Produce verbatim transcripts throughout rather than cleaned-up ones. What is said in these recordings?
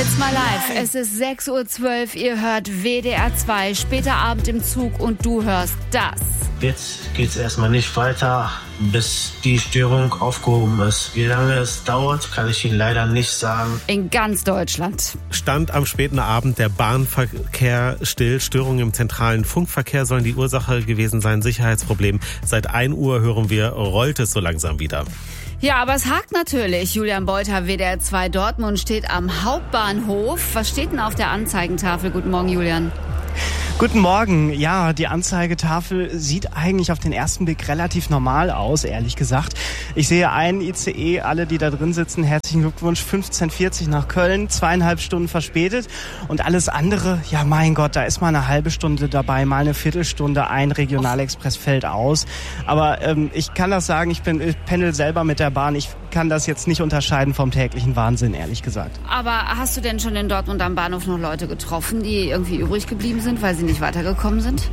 Jetzt mal live. Es ist sechs Uhr zwölf. Ihr hört W D R zwei. Später Abend im Zug und du hörst das. Jetzt geht's erstmal nicht weiter, bis die Störung aufgehoben ist. Wie lange es dauert, kann ich Ihnen leider nicht sagen. In ganz Deutschland. Stand am späten Abend der Bahnverkehr still. Störungen im zentralen Funkverkehr sollen die Ursache gewesen sein. Sicherheitsproblem. Seit ein Uhr hören wir, rollt es so langsam wieder. Ja, aber es hakt natürlich. Julian Beuter, W D R zwei Dortmund, steht am Hauptbahnhof. Was steht denn auf der Anzeigentafel? Guten Morgen, Julian. Guten Morgen. Ja, die Anzeigetafel sieht eigentlich auf den ersten Blick relativ normal aus, ehrlich gesagt. Ich sehe einen I C E, alle, die da drin sitzen, herzlichen Glückwunsch, fünfzehn Uhr vierzig nach Köln, zweieinhalb Stunden verspätet. Und alles andere, ja mein Gott, da ist mal eine halbe Stunde dabei, mal eine Viertelstunde, ein Regionalexpress fällt aus. Aber ähm, ich kann das sagen, ich bin ich pendel selber mit der Bahn, ich kann das jetzt nicht unterscheiden vom täglichen Wahnsinn, ehrlich gesagt. Aber hast du denn schon in Dortmund am Bahnhof noch Leute getroffen, die irgendwie übrig geblieben sind, weil sie nicht weitergekommen sind?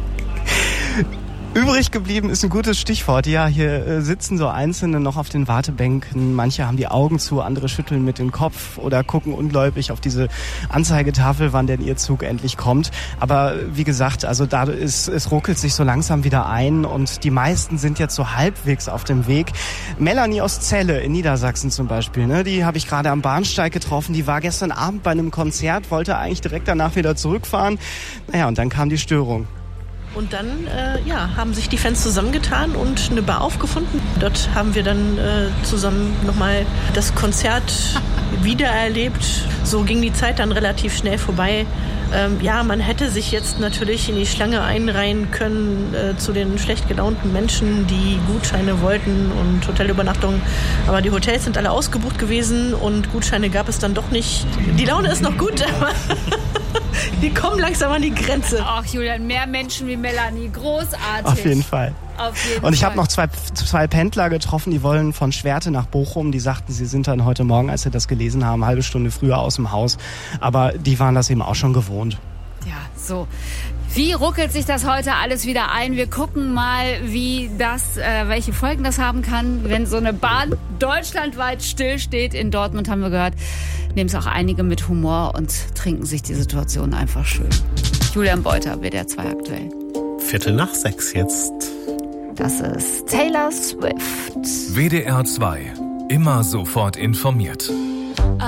Übrig geblieben ist ein gutes Stichwort. Ja, hier äh, sitzen so Einzelne noch auf den Wartebänken. Manche haben die Augen zu, andere schütteln mit dem Kopf oder gucken ungläubig auf diese Anzeigetafel, wann denn ihr Zug endlich kommt. Aber wie gesagt, also da ist, es ruckelt sich so langsam wieder ein und die meisten sind jetzt so halbwegs auf dem Weg. Melanie aus Celle in Niedersachsen zum Beispiel, ne, die habe ich gerade am Bahnsteig getroffen. Die war gestern Abend bei einem Konzert, wollte eigentlich direkt danach wieder zurückfahren. Naja, und dann kam die Störung. Und dann äh, ja, haben sich die Fans zusammengetan und eine Bar aufgefunden. Dort haben wir dann äh, zusammen nochmal das Konzert wiedererlebt. So ging die Zeit dann relativ schnell vorbei. Ähm, ja, man hätte sich jetzt natürlich in die Schlange einreihen können äh, zu den schlecht gelaunten Menschen, die Gutscheine wollten und Hotelübernachtungen. Aber die Hotels sind alle ausgebucht gewesen und Gutscheine gab es dann doch nicht. Die Laune ist noch gut, aber die kommen langsam an die Grenze. Ach Julian, mehr Menschen wie Melanie, großartig. Auf jeden Fall. Auf jeden und ich Fall. habe noch zwei, zwei Pendler getroffen, die wollen von Schwerte nach Bochum. Die sagten, sie sind dann heute Morgen, als sie das gelesen haben, eine halbe Stunde früher aus dem Haus. Aber die waren das eben auch schon gewohnt. Ja, so. Wie ruckelt sich das heute alles wieder ein? Wir gucken mal, wie das, äh, welche Folgen das haben kann, wenn so eine Bahn deutschlandweit stillsteht. In Dortmund haben wir gehört, nehmen es auch einige mit Humor und trinken sich die Situation einfach schön. Julian Beuter, W D R zwei aktuell. Viertel nach sechs jetzt. Das ist Taylor Swift. W D R zwei. Immer sofort informiert.